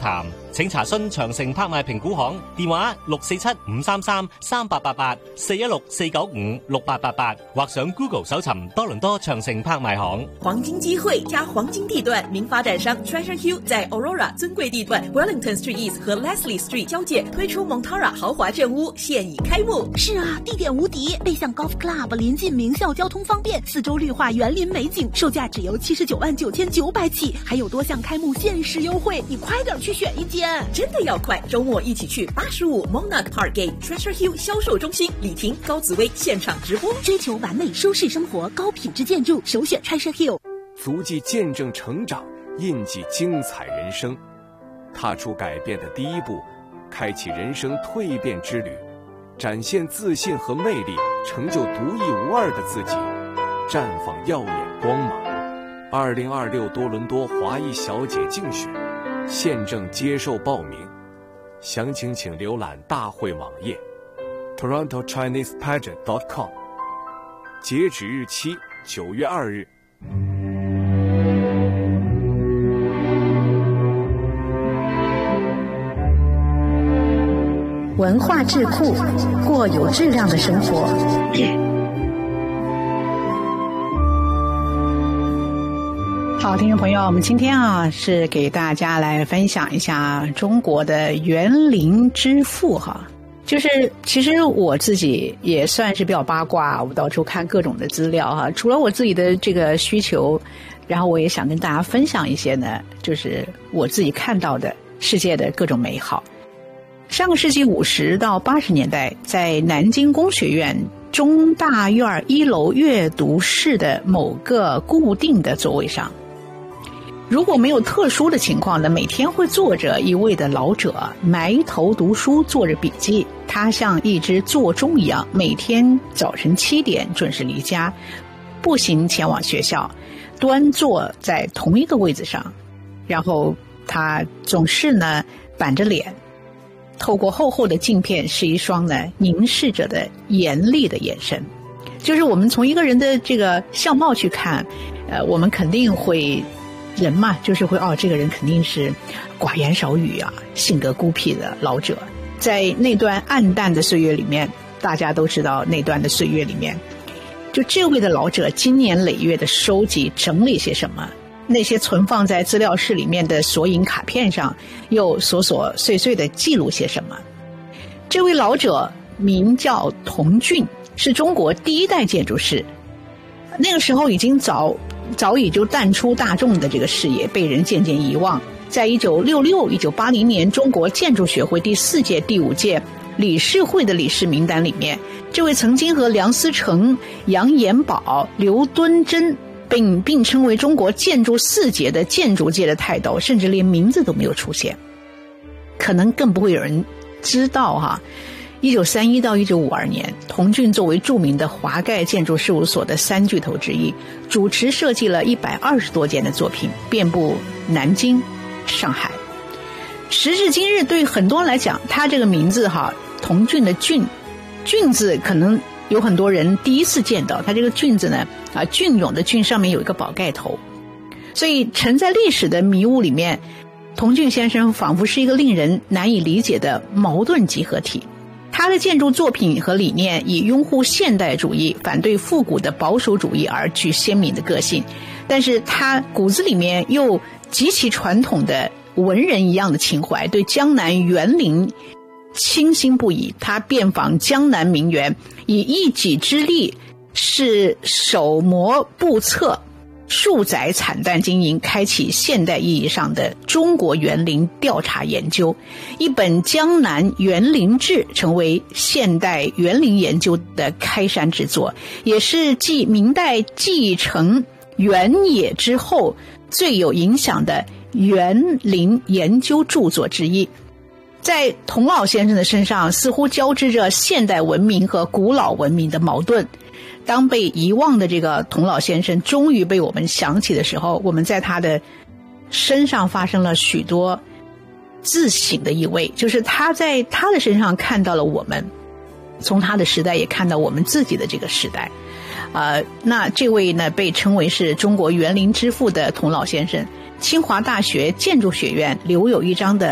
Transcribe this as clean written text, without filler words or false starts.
談。請查詢長城拍賣評估行電話647-533-3888 或上 Google 搜尋多倫多長城拍賣行。 黃金機會加黃金地段，名發展商 Treasure Hill 在 Aurora 尊貴地段 Wellington Street East 和 Leslie Street 交界推出 Montara 豪華鎮屋，現已開幕。 是啊，地點無敵，背向 Golf Club， 臨近名校，交通方便，四周綠化，園林美景，售價只由799900起，還有多項開幕限時優惠，你快點去選一間。 真的要快，周末一起去85 Monarch Parkgate Treasure Hill 銷售中心，李婷、高紫薇現場直播。 追求完美舒適生活，高品質建築，首選 Treasure Hill。 足跡見證成長，印記精彩人生，踏出改變的第一步，開啟人生蛻變之旅，展現自信和魅力，成就獨一無二的自己，綻放耀眼光芒。2026多倫多華裔小姐競選現正接受報名，詳情請瀏覽大會網頁 TorontoChinesePageant.com， 截止日期9月2日。 文化智庫，過有質量的生活。好，聽眾朋友，我們今天是給大家來分享一下中國的園林之父就是其實我自己也算是比較八卦，我到處看各種的資料除了我自己的這個需求，然後我也想跟大家分享一些呢，就是我自己看到的世界的各種美好。上個世紀50到80年代，在南京工學院中大院1樓閱讀室的某個固定的座位上，如果沒有特殊的情況呢，每天會坐着一位的老者，埋頭讀書，做着筆記。他像一隻座鐘一樣，每天早晨7點準時離家，步行前往學校，端坐在同一個位子上，然後他總是呢板着臉，透過厚厚的鏡片是一雙呢凝視着的嚴厲的眼神。就是我們從一個人的這個相貌去看，我們肯定會人嘛，就是會這個人肯定是寡言少語性格孤僻的老者。在那段暗淡的歲月裡面，大家都知道那段的歲月裡面，就這位的老者經年累月的收集整理些什麼，那些存放在資料室裡面的索引卡片上又瑣瑣碎碎的記錄些什麼。這位老者名叫童俊，是中國第一代建築師，那個時候已經早已就淡出大眾的這個視野，被人漸漸遺忘。在1966、1980年中國建築學會第4屆、第5屆理事會的理事名單裡面，這位曾經和梁思成、楊延寶、劉敦桢並稱為中國建築4傑的建築界的泰斗，甚至連名字都沒有出現，可能更不會有人知道1931到1952年，童俊作為著名的華蓋建築事務所的3巨頭之一，主持設計了120多件的作品，遍布南京、上海。時至今日，對很多人來講，他這個名字童俊的俊字可能有很多人第一次見到。他這個俊字呢，俊勇的俊上面有一個寶蓋頭，所以沉在歷史的迷霧裡面，童俊先生仿佛是一個令人難以理解的矛盾集合體。他的建築作品和理念以擁護現代主義、反對復古的保守主義而具鮮明的個性，但是他骨子裡面又極其傳統的文人一樣的情懷，對江南園林傾心不已。他遍訪江南名園，以一己之力是手磨步策，數載慘淡經營，開啟現代意義上的中國園林調查研究。一本《江南園林志》成為現代園林研究的開山之作，也是繼明代繼承園野之後最有影響的園林研究著作之一。在童老先生的身上，似乎交織着現代文明和古老文明的矛盾。當被遺忘的這個童老先生終於被我們想起的時候，我們在他的身上發生了許多自省的意味，就是他在他的身上看到了我們，從他的時代也看到我們自己的這個時代。那這位呢，被稱為是中國園林之父的童老先生，清華大學建築學院留有一張的